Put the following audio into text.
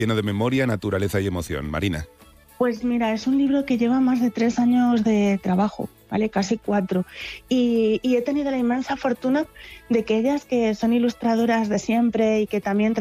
lleno de memoria, naturaleza y emoción. Marina. Pues mira, es un libro que lleva más de 3 años de trabajo, ¿vale? Casi 4. Y he tenido la inmensa fortuna de que ellas, que son ilustradoras de siempre y que también